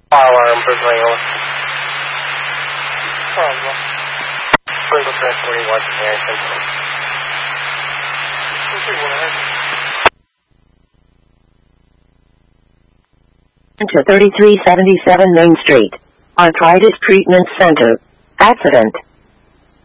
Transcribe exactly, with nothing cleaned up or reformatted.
Fire alarm, Brazil. Problem. Sprinkle transporting Washington Air Central. To thirty-three seventy-seven Main Street. Arthritis Treatment Center. Accident.